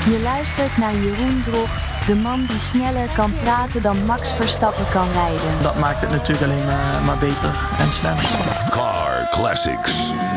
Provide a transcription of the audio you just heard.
Je luistert naar Jeroen Drocht, de man die sneller kan praten dan Max Verstappen kan rijden. Dat maakt het natuurlijk alleen maar beter en sneller. Car Classics.